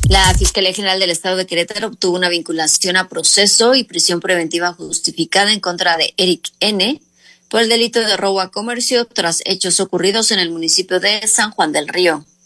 La Fiscalía General del Estado de Querétaro obtuvo una vinculación a proceso y prisión preventiva justificada en contra de Eric N. por el delito de robo a comercio tras hechos ocurridos en el municipio de San Juan del Río.